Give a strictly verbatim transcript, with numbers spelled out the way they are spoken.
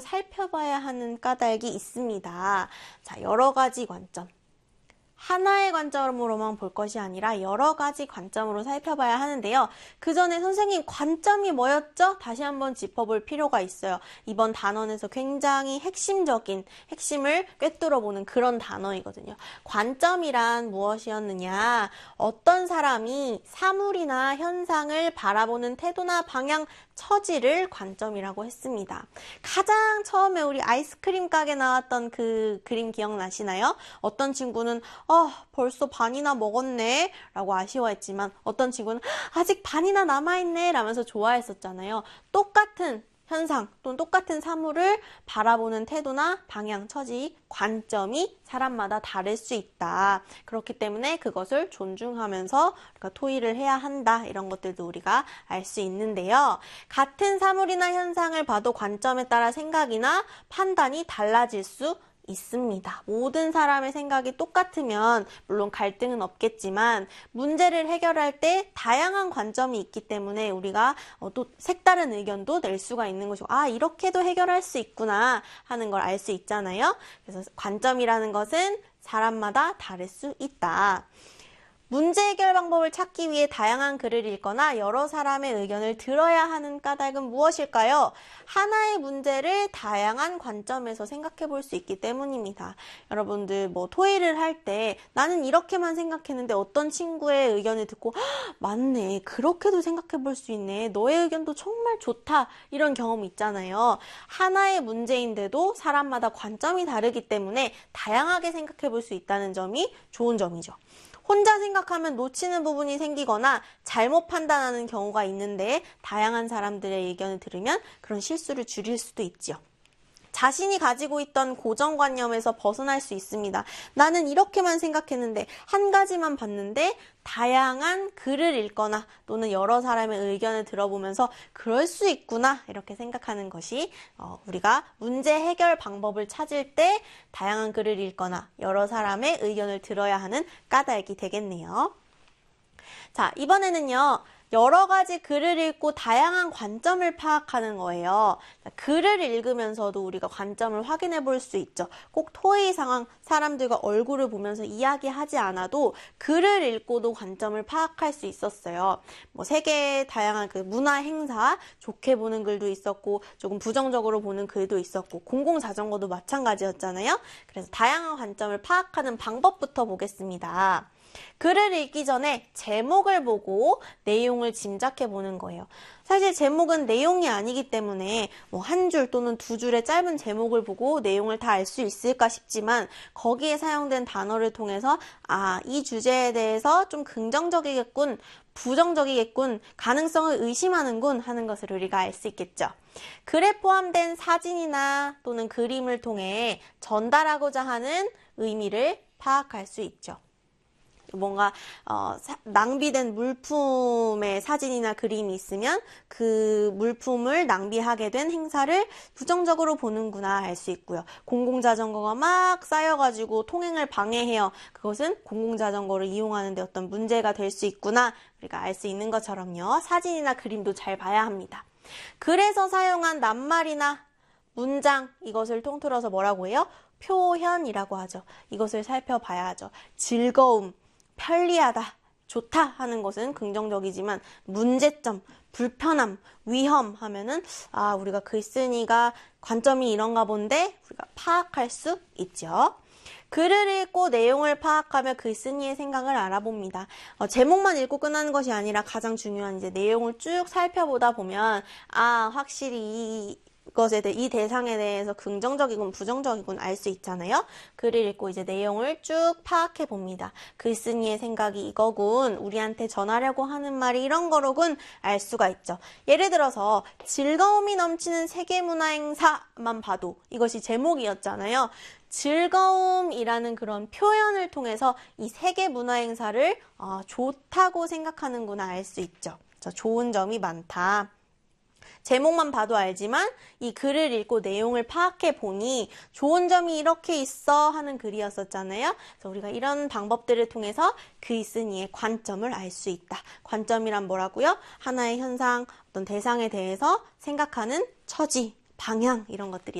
살펴봐야 하는 까닭이 있습니다. 자, 여러 가지 관점. 하나의 관점으로만 볼 것이 아니라 여러 가지 관점으로 살펴봐야 하는데요. 그 전에 선생님 관점이 뭐였죠? 다시 한번 짚어볼 필요가 있어요. 이번 단원에서 굉장히 핵심적인, 핵심을 꿰뚫어보는 그런 단어이거든요. 관점이란 무엇이었느냐? 어떤 사람이 사물이나 현상을 바라보는 태도나 방향, 처지를 관점이라고 했습니다. 가장 처음에 우리 아이스크림 가게 나왔던 그 그림 기억나시나요? 어떤 친구는 어, 벌써 반이나 먹었네 라고 아쉬워했지만 어떤 친구는 아직 반이나 남아있네 라면서 좋아했었잖아요. 똑같은 현상 또는 똑같은 사물을 바라보는 태도나 방향, 처지, 관점이 사람마다 다를 수 있다. 그렇기 때문에 그것을 존중하면서 우리가 토의를 해야 한다. 이런 것들도 우리가 알 수 있는데요. 같은 사물이나 현상을 봐도 관점에 따라 생각이나 판단이 달라질 수 있습니다. 모든 사람의 생각이 똑같으면 물론 갈등은 없겠지만 문제를 해결할 때 다양한 관점이 있기 때문에 우리가 또 색다른 의견도 낼 수가 있는 것이고 아 이렇게도 해결할 수 있구나 하는 걸 알 수 있잖아요. 그래서 관점이라는 것은 사람마다 다를 수 있다. 문제 해결 방법을 찾기 위해 다양한 글을 읽거나 여러 사람의 의견을 들어야 하는 까닭은 무엇일까요? 하나의 문제를 다양한 관점에서 생각해 볼 수 있기 때문입니다. 여러분들 뭐 토의를 할 때 나는 이렇게만 생각했는데 어떤 친구의 의견을 듣고 맞네, 그렇게도 생각해 볼 수 있네, 너의 의견도 정말 좋다 이런 경험이 있잖아요. 하나의 문제인데도 사람마다 관점이 다르기 때문에 다양하게 생각해 볼 수 있다는 점이 좋은 점이죠. 혼자 생각하면 놓치는 부분이 생기거나 잘못 판단하는 경우가 있는데 다양한 사람들의 의견을 들으면 그런 실수를 줄일 수도 있죠. 자신이 가지고 있던 고정관념에서 벗어날 수 있습니다. 나는 이렇게만 생각했는데 한 가지만 봤는데 다양한 글을 읽거나 또는 여러 사람의 의견을 들어보면서 그럴 수 있구나 이렇게 생각하는 것이 어, 우리가 문제 해결 방법을 찾을 때 다양한 글을 읽거나 여러 사람의 의견을 들어야 하는 까닭이 되겠네요. 자, 이번에는요. 여러 가지 글을 읽고 다양한 관점을 파악하는 거예요. 글을 읽으면서도 우리가 관점을 확인해 볼 수 있죠. 꼭 토의 상황, 사람들과 얼굴을 보면서 이야기하지 않아도 글을 읽고도 관점을 파악할 수 있었어요. 뭐 세계의 다양한 그 문화 행사, 좋게 보는 글도 있었고, 조금 부정적으로 보는 글도 있었고, 공공자전거도 마찬가지였잖아요. 그래서 다양한 관점을 파악하는 방법부터 보겠습니다. 글을 읽기 전에 제목을 보고 내용을 짐작해 보는 거예요. 사실 제목은 내용이 아니기 때문에 뭐 한 줄 또는 두 줄의 짧은 제목을 보고 내용을 다 알 수 있을까 싶지만 거기에 사용된 단어를 통해서 아, 이 주제에 대해서 좀 긍정적이겠군, 부정적이겠군, 가능성을 의심하는군 하는 것을 우리가 알 수 있겠죠. 글에 포함된 사진이나 또는 그림을 통해 전달하고자 하는 의미를 파악할 수 있죠. 뭔가 어, 사, 낭비된 물품의 사진이나 그림이 있으면 그 물품을 낭비하게 된 행사를 부정적으로 보는구나 알 수 있고요. 공공자전거가 막 쌓여가지고 통행을 방해해요. 그것은 공공자전거를 이용하는 데 어떤 문제가 될 수 있구나 우리가 알 수 있는 것처럼요. 사진이나 그림도 잘 봐야 합니다. 글에서 사용한 낱말이나 문장 이것을 통틀어서 뭐라고 해요? 표현이라고 하죠. 이것을 살펴봐야 하죠. 즐거움, 편리하다, 좋다 하는 것은 긍정적이지만 문제점, 불편함, 위험 하면은 아 우리가 글쓴이가 관점이 이런가 본데 우리가 파악할 수 있죠. 글을 읽고 내용을 파악하며 글쓴이의 생각을 알아봅니다. 어, 제목만 읽고 끝나는 것이 아니라 가장 중요한 이제 내용을 쭉 살펴보다 보면 아 확실히 이 것에 대해, 이 대상에 대해서 긍정적이군 부정적이군 알 수 있잖아요. 글을 읽고 이제 내용을 쭉 파악해 봅니다. 글쓴이의 생각이 이거군, 우리한테 전하려고 하는 말이 이런 거로군 알 수가 있죠. 예를 들어서 즐거움이 넘치는 세계문화행사만 봐도 이것이 제목이었잖아요. 즐거움이라는 그런 표현을 통해서 이 세계문화행사를 어, 좋다고 생각하는구나 알 수 있죠. 좋은 점이 많다. 제목만 봐도 알지만 이 글을 읽고 내용을 파악해 보니 좋은 점이 이렇게 있어 하는 글이었었잖아요. 그래서 우리가 이런 방법들을 통해서 글쓴이의 관점을 알 수 있다. 관점이란 뭐라고요? 하나의 현상, 어떤 대상에 대해서 생각하는 처지, 방향 이런 것들이